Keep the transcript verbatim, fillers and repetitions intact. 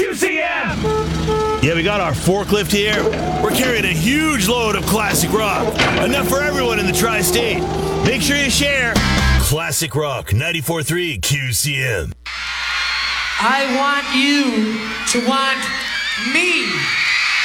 Q C M! Yeah, we got our forklift here. We're carrying a huge load of classic rock. Enough for everyone in the tri-state. Make sure you share. Classic Rock ninety-four point three Q C M. I want you to want me.